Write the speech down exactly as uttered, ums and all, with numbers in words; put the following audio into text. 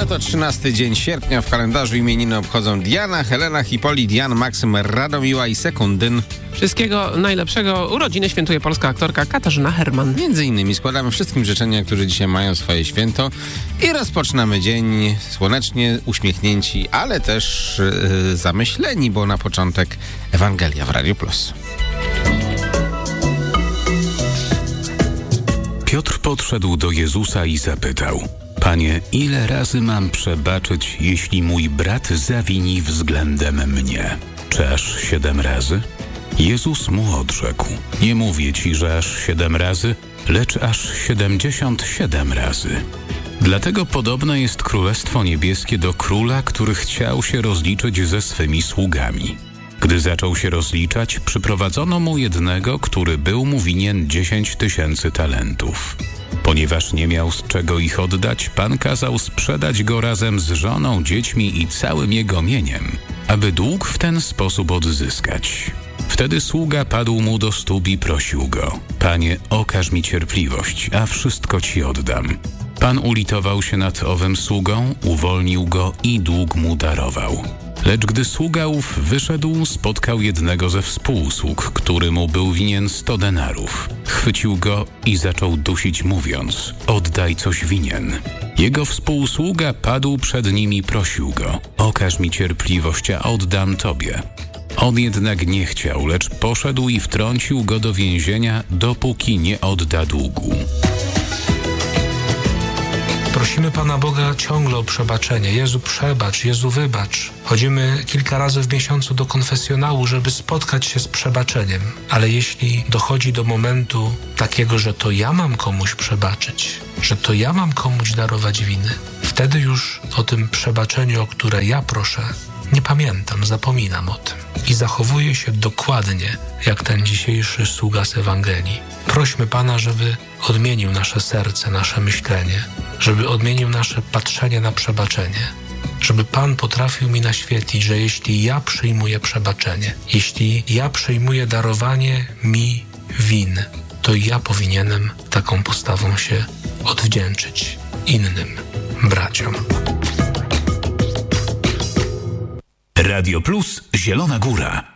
to trzynasty dzień sierpnia. W kalendarzu imieniny obchodzą Diana, Helena, Hipolit, Jan, Maksym, Radomiła i Sekundyn. Wszystkiego najlepszego. Urodziny świętuje polska aktorka Katarzyna Herman. Między innymi składamy wszystkim życzenia, którzy dzisiaj mają swoje święto i rozpoczynamy dzień słonecznie, uśmiechnięci, ale też yy, zamyśleni, bo na początek Ewangelia w Radio Plus. Piotr podszedł do Jezusa i zapytał: Panie, ile razy mam przebaczyć, jeśli mój brat zawini względem mnie? Czy aż siedem razy? Jezus mu odrzekł: Nie mówię ci, że aż siedem razy, lecz aż siedemdziesiąt siedem razy. Dlatego podobne jest Królestwo Niebieskie do króla, który chciał się rozliczyć ze swymi sługami. Gdy zaczął się rozliczać, przyprowadzono mu jednego, który był mu winien dziesięć tysięcy talentów. Ponieważ nie miał z czego ich oddać, Pan kazał sprzedać go razem z żoną, dziećmi i całym jego mieniem, aby dług w ten sposób odzyskać. Wtedy sługa padł mu do stóp i prosił go: Panie, okaż mi cierpliwość, a wszystko ci oddam. Pan ulitował się nad owym sługą, uwolnił go i dług mu darował. Lecz gdy sługa ów wyszedł, spotkał jednego ze współsług, który mu był winien sto denarów. Chwycił go i zaczął dusić, mówiąc: Oddaj, coś winien. Jego współsługa padł przed nim i prosił go: Okaż mi cierpliwość, a oddam tobie. On jednak nie chciał, lecz poszedł i wtrącił go do więzienia, dopóki nie odda długu. Prosimy Pana Boga ciągle o przebaczenie. Jezu, przebacz, Jezu, wybacz. Chodzimy kilka razy w miesiącu do konfesjonału, żeby spotkać się z przebaczeniem. Ale jeśli dochodzi do momentu takiego, że to ja mam komuś przebaczyć, że to ja mam komuś darować winy, wtedy już o tym przebaczeniu, o które ja proszę, nie pamiętam, zapominam o tym. I zachowuję się dokładnie jak ten dzisiejszy sługa z Ewangelii. Prośmy Pana, żeby odmienił nasze serce, nasze myślenie, żeby odmienił nasze patrzenie na przebaczenie, żeby Pan potrafił mi naświetlić, że jeśli ja przyjmuję przebaczenie, jeśli ja przyjmuję darowanie mi win, to ja powinienem taką postawą się odwdzięczyć innym braciom. Radio Plus Zielona Góra.